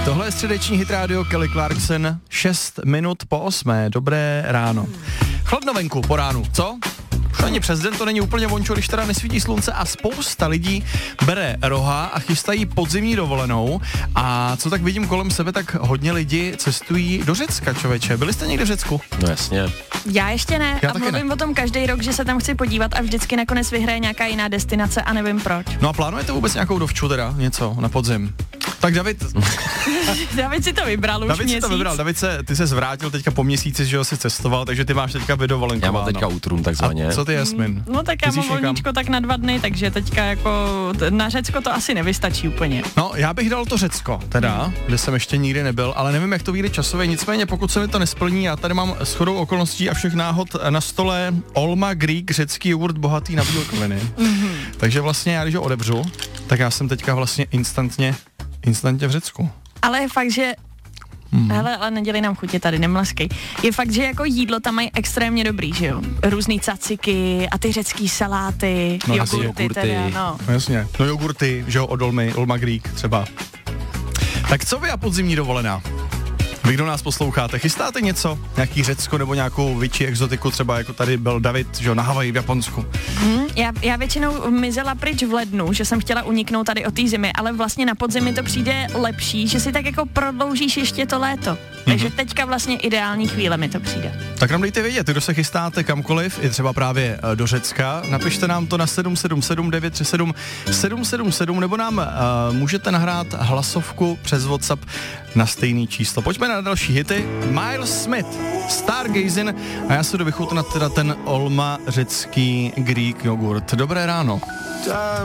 Tohle je středeční hit rádio Kelly Clarkson, 6 minut po 8. Dobré ráno. Chladno venku po ránu, co? Už ani přes den to není úplně vončo, když teda nesvítí slunce a spousta lidí bere roha a chystají podzimní dovolenou. A co tak vidím kolem sebe, tak hodně lidí cestují do Řecka, člověče. Byli jste někde v Řecku? No jasně. Já ještě ne. Já a mluvím o tom každý rok, že se tam chci podívat a vždycky nakonec vyhraje nějaká jiná destinace a nevím proč. No a plánujete vůbec nějakou dovču teda, něco na podzim? Tak David si to vybral už David měsíc. si to vybral, ty se zvrátil teďka po měsíci, že jo, si cestoval, takže ty máš teďka vydovolenkováno. Já mám teďka útrun takzvaně. A co ty, Jasmin? No tak já mám volníčko tak na 2 dny, takže teďka jako na Řecko to asi nevystačí úplně. No, já bych dal to Řecko, teda, kde jsem ještě nikdy nebyl, ale nevím, jak to vyjde časově, nicméně pokud se mi to nesplní, já tady mám shodou okolností a všech náhod na stole Olma Greek, řecký jogurt bohatý na bílkoviny. Takže vlastně já, když ho odebřu, tak já jsem teďka vlastně instantně v Řecku. Ale je fakt, že hele, ale nedělej nám chutě tady, nemleskej. Je fakt, že jako jídlo tam mají extrémně dobrý, že jo? Různý caciky a ty řecký saláty, No, jogurty teda, no. No jasně, no jogurty, že jo, od Olma Greek třeba. Tak co vy a podzimní dovolená? Vy, kdo nás posloucháte, chystáte něco? Nějaký Řecko nebo nějakou větší exotiku, třeba jako tady byl David, že jo, na Havaji v Japonsku? Já většinou mizela pryč v lednu, že jsem chtěla uniknout tady od té zimy, ale vlastně na podzim to přijde lepší, že si tak jako prodloužíš ještě to léto. Takže teďka vlastně ideální chvíle mi to přijde. Tak nám dejte vědět, kdo se chystáte kamkoliv, i třeba právě do Řecka. Napište nám to na 777 937 777 nebo nám můžete nahrát hlasovku přes WhatsApp na stejný číslo. Pojďme na další hity. Miles Smith, Stargazing a já se jdu vychutnat teda ten Olma řecký Greek jogurt. Dobré ráno.